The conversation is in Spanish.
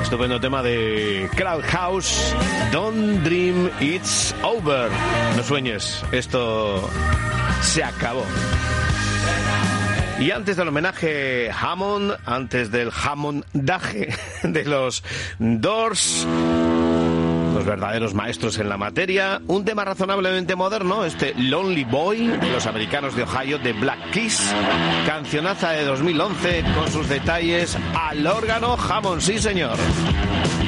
Estupendo tema de Crowd House, Don't Dream It's Over. No sueñes, esto se acabó. Y antes del homenaje Hammond, antes del Hammondaje de los Doors, los verdaderos maestros en la materia, un tema razonablemente moderno, este Lonely Boy de los americanos de Ohio, de Black Keys, cancionaza de 2011 con sus detalles al órgano Hammond, sí señor.